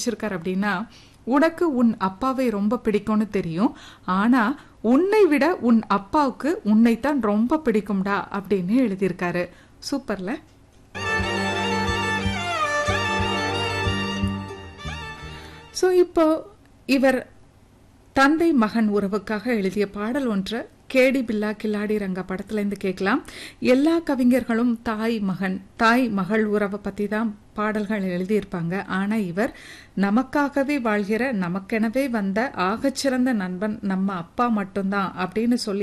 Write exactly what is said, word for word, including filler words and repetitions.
பிடிச்சிருக்காரு அப்படின்னா, உனக்கு உன் அப்பாவை ரொம்ப பிடிக்கும்னு தெரியும், ஆனா உன்னை விட உன் அப்பாவுக்கு உன்னைத்தான் ரொம்ப பிடிக்கும்டா அப்படின்னு எழுதியிருக்காரு. சூப்பர்ல. ஸோ இப்போ இவர் தந்தை மகன் உறவுக்காக எழுதிய பாடல் ஒன்றை கேடி பில்லா கில்லாடி ரங்கா படத்துல இருந்து கேட்கலாம். எல்லா கவிஞர்களும் தாய் மகன் தாய் மகள் உறவை பத்தி தான் பாடல்கள் எழுதியிருப்பாங்க. ஆனா இவர் நமக்காகவே வாழ்கிற நமக்கெனவே வந்த ஆகச்சிறந்த நண்பன் நம்ம அப்பா மட்டும்தான் அப்படின்னு சொல்லி